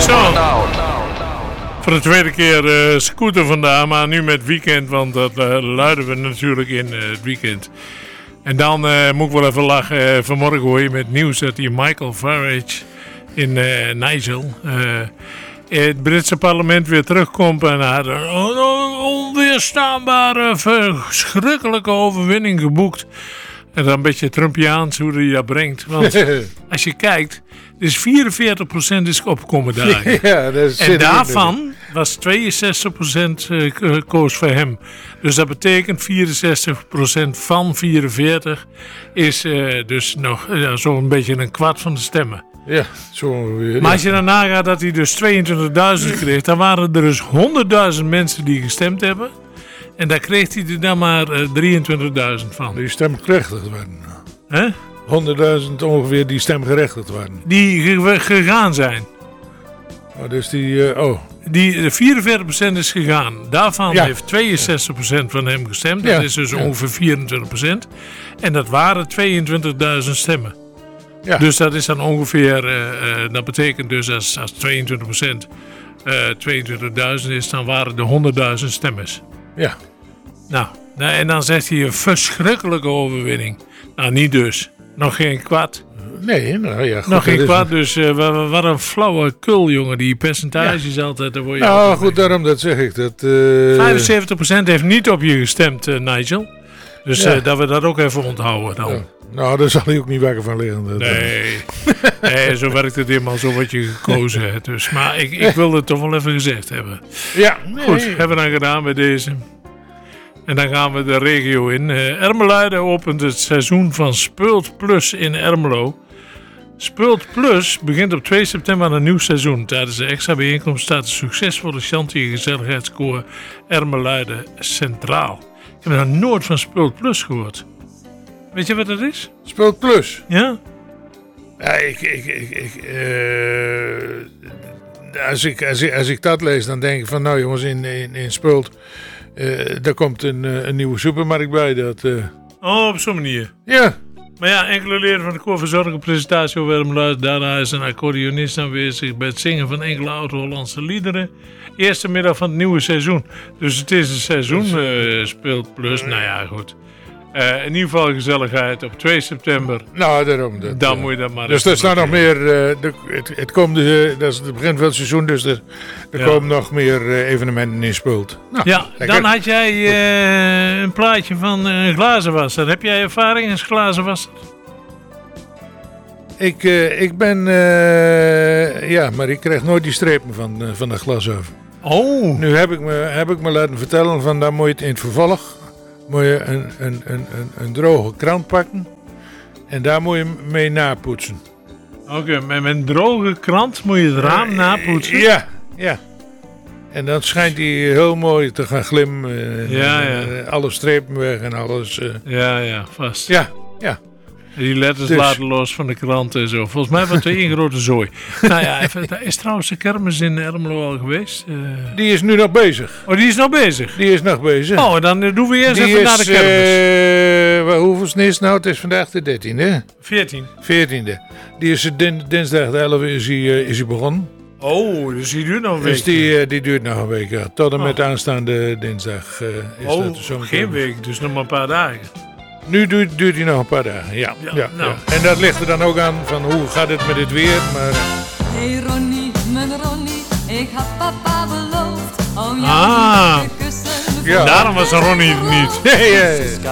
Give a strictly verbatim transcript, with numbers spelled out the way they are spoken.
Zo. Voor de tweede keer uh, scooter vandaag, maar nu met weekend, want dat uh, luiden we natuurlijk in uh, het weekend. En dan uh, moet ik wel even lachen. Uh, vanmorgen hoor je met nieuws dat die Michael Farage in uh, Nigel uh, in het Britse parlement weer terugkomt en had een onweerstaanbare, verschrikkelijke overwinning geboekt. En dan een beetje Trumpiaans hoe hij dat brengt. Want als je kijkt, dus vierenveertig procent is opgekomen daar. Ja, dat is en daarvan was tweeënzestig procent koos voor hem. Dus dat betekent vierenzestig procent van vierenveertig is uh, dus nog uh, zo'n beetje een kwart van de stemmen. Ja, zo. Ja. Maar als je dan nagaat dat hij dus tweeëntwintigduizend kreeg, dan waren er dus honderdduizend mensen die gestemd hebben. En daar kreeg hij er dan maar uh, drieëntwintigduizend van. Die stemgerechtigd werden. Hè? honderdduizend ongeveer die stemgerechtigd werden. Die ge- gegaan zijn. Oh, dus die, uh, oh. Die vierenveertig procent is gegaan. Daarvan Ja. heeft tweeënzestig procent van hem gestemd. Dat Ja. is dus Ja. ongeveer vierentwintig procent. En dat waren tweeëntwintigduizend stemmen. Ja. Dus dat is dan ongeveer, uh, uh, dat betekent dus als, als tweeëntwintig procent uh, tweeëntwintigduizend is, dan waren er honderdduizend stemmers. Ja. Nou, nou, en dan zegt hij een verschrikkelijke overwinning. Nou, niet dus. Nog geen kwart. Nee, nou ja. Goed, Nog geen dat is- kwart, dus uh, wat, wat een flauwe kul, jongen. Die percentages Ja. altijd, daar word je Nou, altijd goed, mee. daarom dat zeg ik. Dat, uh, vijfenzeventig procent heeft niet op je gestemd, uh, Nigel. Dus Ja. uh, dat we dat ook even onthouden dan. ja. Nou, daar zal hij ook niet wakker van liggen. Dat, Nee. nee, zo werkt het helemaal, zo wat je gekozen hebt. Dus, maar ik, ik wilde het toch wel even gezegd hebben. Ja, nee. Goed, hebben we dan gedaan bij deze. En dan gaan we de regio in. Uh, Ermeluiden opent het seizoen van Speult Plus in Ermelo. Speult Plus begint op twee september aan een nieuw seizoen. Tijdens de extra bijeenkomst staat de succesvolle Shanty en gezelligheidskoor Ermeluiden centraal. Ik heb nog nooit van Speult Plus gehoord. Weet je wat dat is? Speelt plus. Ja? Ja, ik, ik, ik, ik, uh, als, ik, als, ik, als ik dat lees, dan denk ik van, nou jongens, in, in, in Speult, uh, daar komt een, uh, een nieuwe supermarkt bij. Dat, uh, Oh, op zo'n manier. ja, Maar ja, enkele leden van de koor verzorgen een presentatie over Ermeluiden. Daarna is een accordeonist aanwezig bij het zingen van enkele oud-Hollandse liederen. Eerste middag van het nieuwe seizoen. Dus het is een seizoen uh, Speult Plus. Nou ja, goed. Uh, in ieder geval gezelligheid op twee september. nou daarom. Dat, Dan uh, moet je dat maar Dus even er staan nog noteren. meer, uh, de, het, het, komt, uh, dat is het begin van het seizoen, dus er, er Ja. komen nog meer uh, evenementen in Speult. Nou, Ja, lekker. dan had jij uh, een plaatje van een uh, glazenwasser. Heb jij ervaring als glazenwasser? Ik, uh, ik ben, uh, ja, maar ik krijg nooit die strepen van, uh, van dat glas af. Oh. Nu heb ik, me, heb ik me laten vertellen van, dan moet je het in het vervolg, moet je een, een, een, een, een droge krant pakken en daar moet je mee napoetsen. Oké, okay, met een droge krant moet je het raam napoetsen. Ja, ja. En dan schijnt hij heel mooi te gaan glimmen. Uh, Ja, ja. uh, alle strepen weg en alles. Uh, Ja, ja, vast. ja, ja. Die letters Dus. laten los van de krant en zo. Volgens mij was het één grote zooi. Nou ja, even, is trouwens de kermis in Ermelo al geweest? Uh... Die is nu nog bezig. Oh, die is nog bezig? Die is nog bezig. Oh, dan uh, doen we eerst die even is, naar de kermis. Uh, hoeveel is het nou? Het is vandaag de dertiende. veertien. veertiende. Die is din, dinsdag de elfde is hij, uh, is hij begonnen. Oh, dus die duurt nog een week. Dus die, uh, die duurt nog een week. Ja. Tot en met Oh. aanstaande dinsdag uh, is Oh, dat zo'n geen kermis. week, dus nog maar een paar dagen. Nu duurt, duurt hij nog een paar dagen, ja. Ja, ja, nou. ja. En dat ligt er dan ook aan van hoe gaat het met het weer. Maar Hey Ronnie, mijn Ronnie, ik had papa beloofd om jou Ah. te kussen. Ja. Daarom was Ronnie er niet. nee, uh,